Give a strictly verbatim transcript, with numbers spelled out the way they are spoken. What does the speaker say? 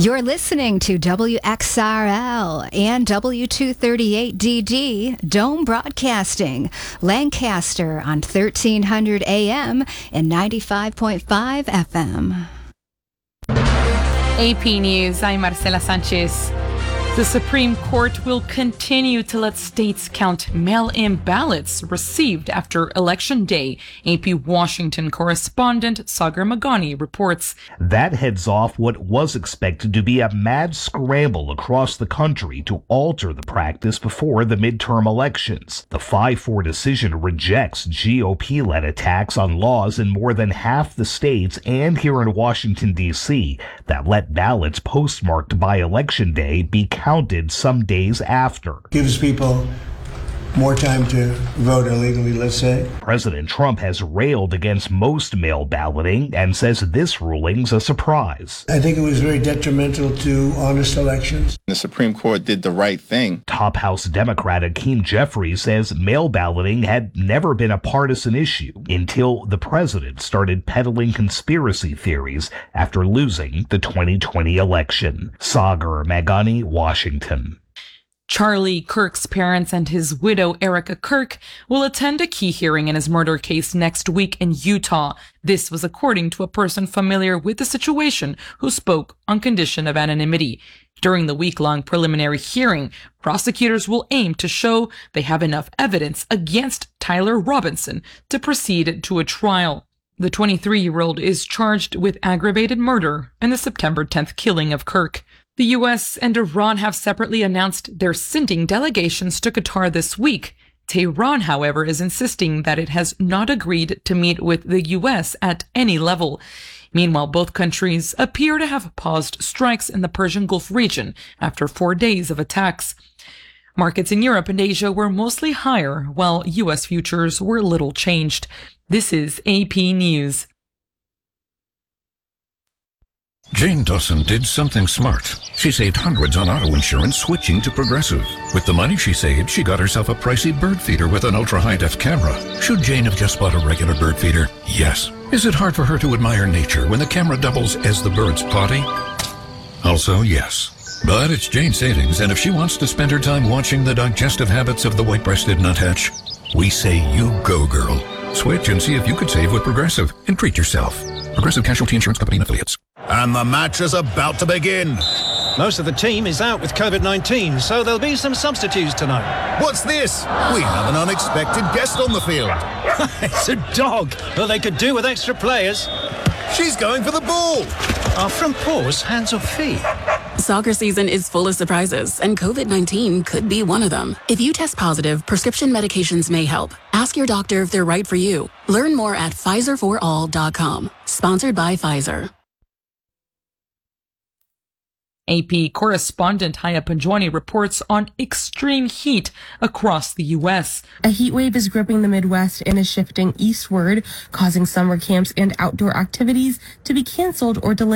You're listening to W X R L and W two thirty-eight D D, Dome Broadcasting, Lancaster on thirteen hundred A M and ninety-five point five F M. A P News, I'm Marcela Sanchez. The Supreme Court will continue to let states count mail-in ballots received after Election Day. A P Washington correspondent Sagar Magani reports. That heads off what was expected to be a mad scramble across the country to alter the practice before the midterm elections. The five four decision rejects G O P-led attacks on laws in more than half the states and here in Washington, D C that let ballots postmarked by Election Day be counted some days after. Gives people more time to vote illegally, let's say. President Trump has railed against most mail balloting and says this ruling's a surprise. I think it was very detrimental to honest elections. The Supreme Court did the right thing. Top House Democrat Hakeem Jeffries says mail balloting had never been a partisan issue until the president started peddling conspiracy theories after losing the twenty twenty election. Sagar Magani, Washington. Charlie Kirk's parents and his widow, Erica Kirk, will attend a key hearing in his murder case next week in Utah. This was according to a person familiar with the situation who spoke on condition of anonymity. During the week-long preliminary hearing, prosecutors will aim to show they have enough evidence against Tyler Robinson to proceed to a trial. The twenty-three-year-old is charged with aggravated murder in the September tenth killing of Kirk. The U S and Iran have separately announced they're sending delegations to Qatar this week. Tehran, however, is insisting that it has not agreed to meet with the U S at any level. Meanwhile, both countries appear to have paused strikes in the Persian Gulf region after four days of attacks. Markets in Europe and Asia were mostly higher, while U S futures were little changed. This is A P News. Jane Dawson did something smart. She saved hundreds on auto insurance switching to Progressive. With the money she saved, she got herself a pricey bird feeder with an ultra-high-def camera. Should Jane have just bought a regular bird feeder? Yes. Is it hard for her to admire nature when the camera doubles as the bird's potty? Also, yes. But it's Jane's savings, and if she wants to spend her time watching the digestive habits of the white-breasted nuthatch, we say you go, girl. Switch and see if you could save with Progressive and treat yourself. Progressive Casualty Insurance Company and Affiliates. And the match is about to begin. Most of the team is out with COVID nineteen, so there'll be some substitutes tonight. What's this? We have an unexpected guest on the field. It's a dog. Well, they could do with extra players. She's going for the ball. Are front paws hands or feet? Soccer season is full of surprises, and COVID nineteen could be one of them. If you test positive, prescription medications may help. Ask your doctor if they're right for you. Learn more at Pfizer for all dot com. Sponsored by Pfizer. A P correspondent Haya Panjwani reports on extreme heat across the U S. A heat wave is gripping the Midwest and is shifting eastward, causing summer camps and outdoor activities to be canceled or delayed.